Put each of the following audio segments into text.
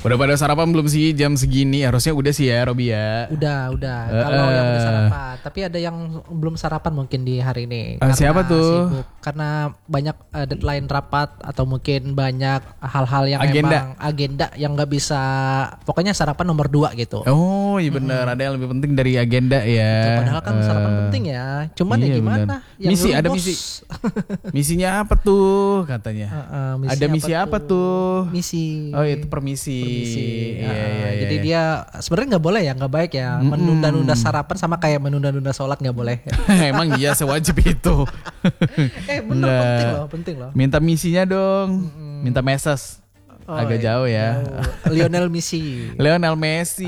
Udah pada sarapan belum sih jam segini? Harusnya udah sih ya, Robi ya. Udah. Kalau yang udah sarapan, tapi ada yang belum sarapan mungkin di hari ini. Karena Siapa tuh? Sibuk, karena banyak deadline rapat atau mungkin banyak hal-hal yang Agenda. emang agenda yang nggak bisa. Pokoknya sarapan nomor 2 gitu. Oh iya benar, ada yang lebih penting dari agenda ya. Padahal kan sarapan penting ya. Cuman iya, ya gimana? benar. Yang Misi, dulu ada bos. misi. Misinya apa tuh katanya? Ada misi apa tuh? Misi. Oh itu permisi. Iya. Jadi dia sebenarnya nggak boleh ya, nggak baik ya. Menunda-nunda sarapan sama kayak menunda-nunda sholat nggak boleh. Emang iya sewajib itu. Bener, Nggak. penting loh. Minta misinya dong. Minta meses. Oh, Agak jauh ya. Lionel Messi. Lionel Messi.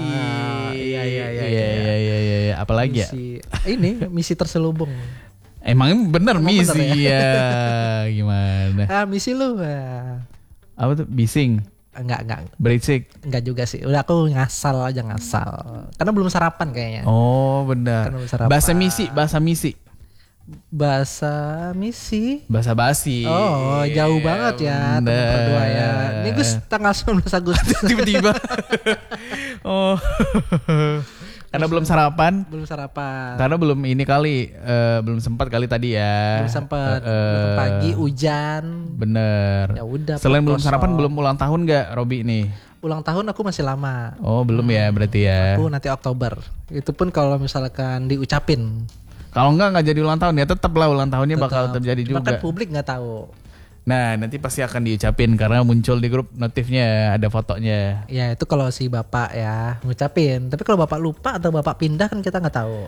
Iya. Apalagi ya? Ini misi terselubung. Emang bener misi bener ya. Gimana? Misi lu. Apa tuh? Bising. Enggak Berisik. juga sih. Udah aku ngasal. Karena belum sarapan kayaknya. Oh benar. Kan belum sarapan. Bahasa misi. Bahasa misi. Bahasa basi. Oh, jauh banget ya teman berdua ya. Ini Gus tanggal 19 Agustus. Tiba-tiba. Oh. Karena belum sarapan. Belum sarapan. Karena belum ini kali, belum sempat kali tadi ya. Belum sempat. Pagi hujan. Bener. Ya udah. Selain belum kosong. sarapan, belum ulang tahun nggak, Robi nih? Ulang tahun aku masih lama. Oh belum ya berarti ya. Aku nanti Oktober. Itu pun kalau misalkan diucapin. Kalau nggak jadi ulang tahun ya tetap lah ulang tahunnya bakal terjadi juga. Bahkan publik nggak tahu. Nah nanti pasti akan diucapin karena muncul di grup notifnya ada fotonya. Ya itu kalau si bapak ya ngucapin. Tapi kalau bapak lupa atau bapak pindah kan kita nggak tahu.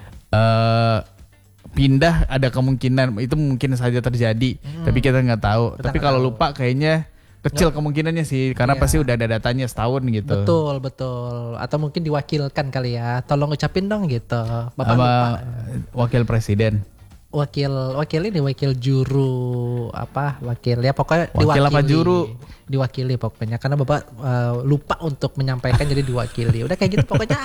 Pindah ada kemungkinan itu mungkin saja terjadi, tapi kita nggak tahu. Tapi kalau lupa kayaknya kecil kemungkinannya sih karena pasti udah ada datanya setahun gitu. Betul. Atau mungkin diwakilkan kali ya. Tolong ucapin dong gitu. Bapak Sama lupa. wakil presiden. Wakil juru apa? Wakil ya pokoknya Wakil diwakili. apa juru? Diwakili pokoknya karena bapak lupa untuk menyampaikan jadi diwakili. Udah kayak gitu pokoknya.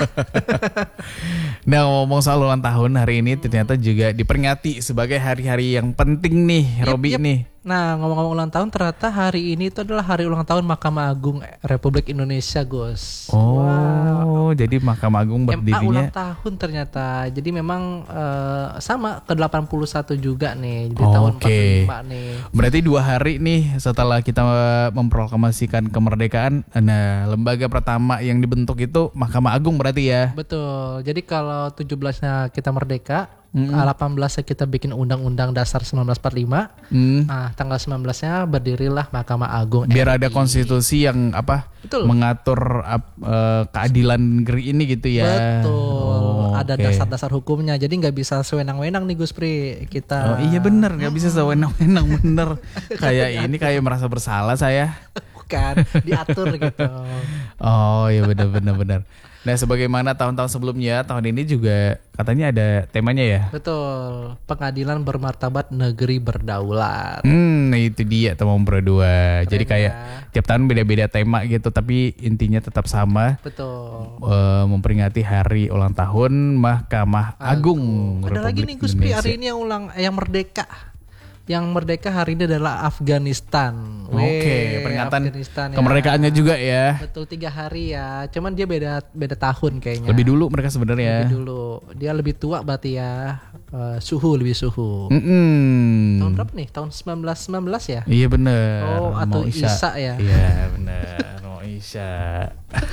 Nah ngomong soal ulang tahun hari ini ternyata juga diperingati sebagai hari-hari yang penting nih, Robi nih. Nah ngomong-ngomong ulang tahun ternyata hari ini itu adalah hari ulang tahun Mahkamah Agung Republik Indonesia Gus. Oh jadi Mahkamah Agung MA berdirinya. ulang tahun ternyata. Jadi memang sama ke 81 juga nih di tahun 45 nih. Berarti 2 hari nih setelah kita memproklamasikan kemerdekaan, nah lembaga pertama yang dibentuk itu Mahkamah Agung berarti ya. Betul. Jadi kalau 17-nya kita merdeka, 18-nya kita bikin Undang-Undang Dasar 1945. Nah, tanggal 19-nya berdirilah Mahkamah Agung. Biar RI. ada konstitusi yang Betul. mengatur keadilan negeri ini gitu ya. Betul. Ada oke. dasar-dasar hukumnya. Jadi nggak bisa sewenang-wenang nih Gus Pri kita. Oh iya bener, nggak bisa sewenang-wenang bener. Kayak merasa bersalah saya. Bukan diatur gitu. Oh iya benar. Nah sebagaimana tahun-tahun sebelumnya, tahun ini juga katanya ada temanya ya. Betul. Pengadilan bermartabat negeri berdaulat. Nah itu dia teman berdua. Jadi kayak tiap tahun beda-beda tema gitu, tapi intinya tetap sama. Betul. Memperingati hari ulang tahun Mahkamah Agung. Ada lagi Republik nih Gus Pri Indonesia. hari ini yang merdeka. Yang merdeka hari ini adalah Afghanistan. Oke, peringatan Afghanistan ya. kemerdekaannya juga ya. Betul 3 hari ya. Cuman dia beda tahun kayaknya. Lebih dulu mereka sebenarnya. Lebih dulu. Dia lebih tua berarti ya. Lebih suhu. Tahun berapa nih? Tahun 1919 ya? Iya bener. Oh, atau Mau Isa ya? Iya bener. Mau Isya.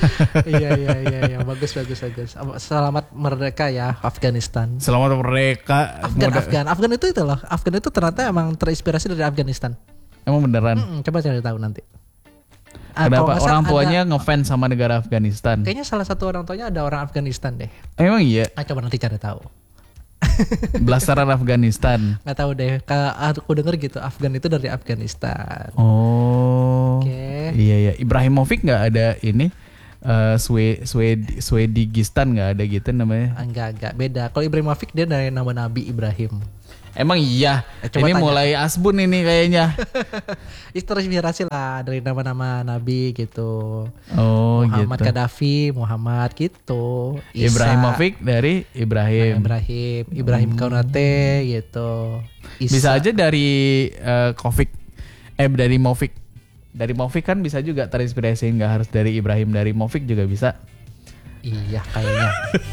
Iya. Bagus. Selamat merdeka ya Afghanistan. Selamat merdeka. Afgan itu loh. Afgan itu ternyata emang terinspirasi dari Afghanistan. Emang beneran? Coba cari tahu nanti. Kenapa orang tuanya ngefans sama negara Afghanistan? Kayaknya salah satu orang tuanya ada orang Afghanistan deh. Emang iya? Coba nanti cari tahu. Blasteran Afghanistan. Nggak tahu deh. Aku denger gitu. Afgan itu dari Afghanistan. Oh. Oke. Iya. Ibrahimovic nggak ada ini? Swedigistan nggak ada gitu namanya? Enggak. Beda. Kalau Ibrahimovic dia dari nama Nabi Ibrahim. Emang iya. Coba Ini tanya. mulai asbun ini kayaknya. Itu terinspirasi lah dari nama-nama Nabi gitu. Oh Muhammad gitu. Gaddafi, Muhammad gitu. Isa, Ibrahimovic dari Ibrahim. Ibrahim Konate gitu. Isa. Bisa aja dari Kovic. Dari Movik. Dari Movik kan bisa juga terinspirasi, nggak harus dari Ibrahim, dari Movik juga bisa. Iya kayaknya.